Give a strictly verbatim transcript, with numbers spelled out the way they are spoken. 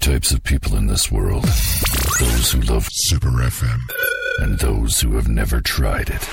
types of people in this world. Those who love Super F M and those who have never tried it.